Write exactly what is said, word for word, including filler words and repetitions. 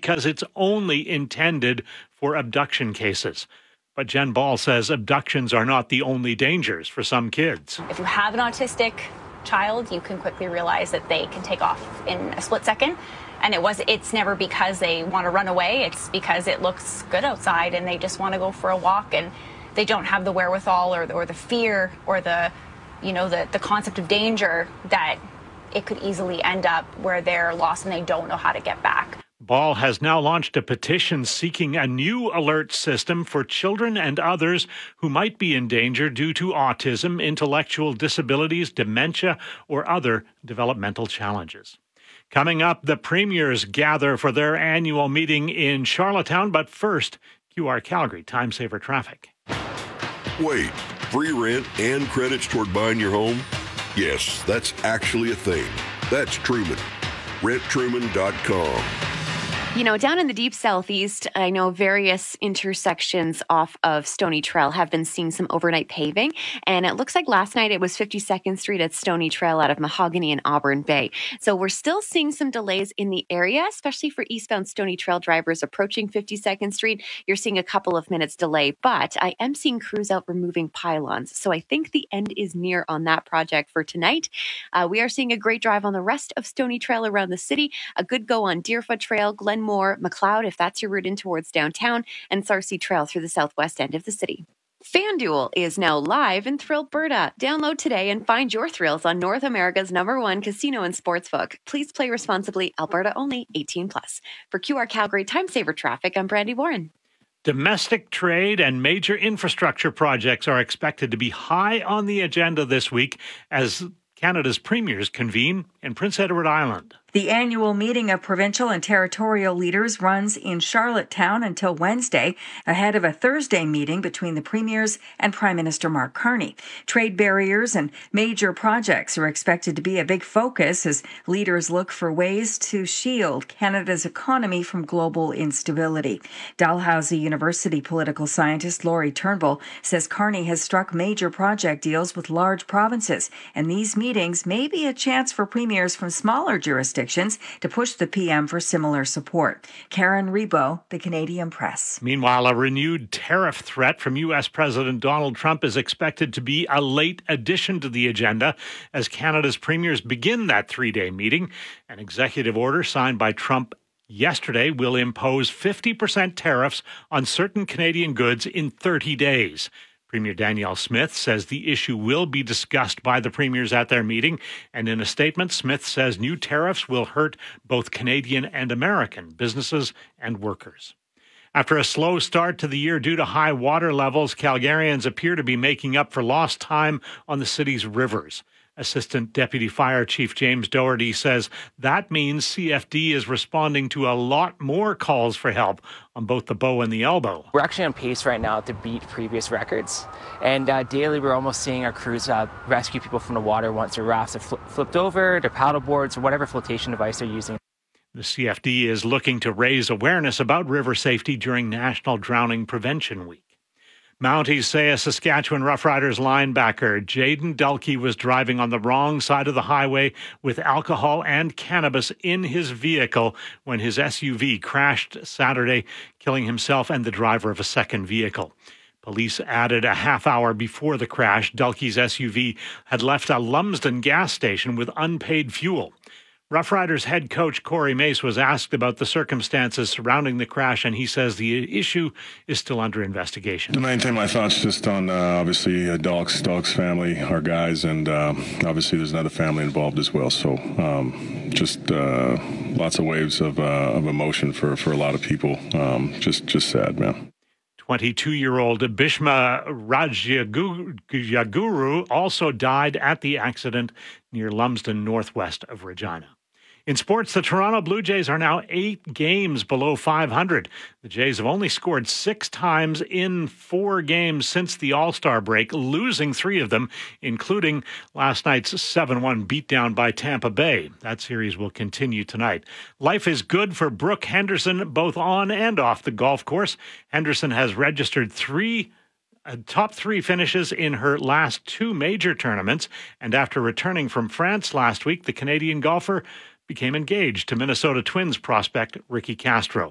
because it's only intended for abduction cases. But Jen Ball says abductions are not the only dangers for some kids. If you have an autistic child, you can quickly realize that they can take off in a split second. And it was, it's never because they want to run away. It's because it looks good outside and they just want to go for a walk, and they don't have the wherewithal or the, or the fear or the, you know, the, the concept of danger that it could easily end up where they're lost and they don't know how to get back. Ball has now launched a petition seeking a new alert system for children and others who might be in danger due to autism, intellectual disabilities, dementia, or other developmental challenges. Coming up, the premiers gather for their annual meeting in Charlottetown, but first, Q R Calgary Time Saver Traffic. Wait, free rent and credits toward buying your home? Yes, that's actually a thing. That's Truman. rent truman dot com. You know, down in the deep southeast, I know various intersections off of Stony Trail have been seeing some overnight paving. And it looks like last night it was fifty-second Street at Stony Trail out of Mahogany and Auburn Bay. So we're still seeing some delays in the area, especially for eastbound Stony Trail drivers approaching fifty-second Street. You're seeing a couple of minutes delay, but I am seeing crews out removing pylons. So I think the end is near on that project for tonight. Uh, we are seeing a great drive on the rest of Stony Trail around the city, a good go on Deerfoot Trail, Glen More, McLeod, if that's your route in towards downtown, and Sarcee Trail through the southwest end of the city. FanDuel is now live in Thrillberta. Download today and find your thrills on North America's number one casino and sportsbook. Please play responsibly. Alberta only, eighteen plus. For Q R Calgary Time Saver Traffic, I'm Brandy Warren. Domestic trade and major infrastructure projects are expected to be high on the agenda this week as Canada's premiers convene in Prince Edward Island. The annual meeting of provincial and territorial leaders runs in Charlottetown until Wednesday, ahead of a Thursday meeting between the premiers and Prime Minister Mark Carney. Trade barriers and major projects are expected to be a big focus as leaders look for ways to shield Canada's economy from global instability. Dalhousie University political scientist Laurie Turnbull says Carney has struck major project deals with large provinces, and these meetings may be a chance for premiers from smaller jurisdictions to push the P M for similar support. Karen Rebo, The Canadian Press. Meanwhile, a renewed tariff threat from U S President Donald Trump is expected to be a late addition to the agenda as Canada's premiers begin that three-day meeting. An executive order signed by Trump yesterday will impose fifty percent tariffs on certain Canadian goods in thirty days. Premier Danielle Smith says the issue will be discussed by the premiers at their meeting, and in a statement, Smith says new tariffs will hurt both Canadian and American businesses and workers. After a slow start to the year due to high water levels, Calgarians appear to be making up for lost time on the city's rivers. Assistant Deputy Fire Chief James Doherty says that means C F D is responding to a lot more calls for help on both the Bow and the Elbow. We're actually on pace right now to beat previous records. And uh, daily we're almost seeing our crews uh, rescue people from the water once their rafts have fl- flipped over, their paddle boards, or whatever flotation device they're using. The C F D is looking to raise awareness about river safety during National Drowning Prevention Week. Mounties say a Saskatchewan Roughriders linebacker, Jaden Dulkey, was driving on the wrong side of the highway with alcohol and cannabis in his vehicle when his S U V crashed Saturday, killing himself and the driver of a second vehicle. Police added a half hour before the crash, Dulkey's S U V had left a Lumsden gas station with unpaid fuel. Roughriders head coach Corey Mace was asked about the circumstances surrounding the crash, and he says the issue is still under investigation. The main thing, my thoughts just on uh, obviously uh, Dog's, Dog's family, our guys, and uh, obviously there's another family involved as well. So um, just uh, lots of waves of, uh, of emotion for, for a lot of people. Um, just, just sad, man. twenty-two-year-old Bhishma Rajaguru also died at the accident near Lumsden, northwest of Regina. In sports, the Toronto Blue Jays are now eight games below five hundred. The Jays have only scored six times in four games since the All-Star break, losing three of them, including last night's seven one beatdown by Tampa Bay. That series will continue tonight. Life is good for Brooke Henderson, both on and off the golf course. Henderson has registered three Uh, top three finishes in her last two major tournaments, and after returning from France last week, the Canadian golfer became engaged to Minnesota Twins prospect Ricky Castro.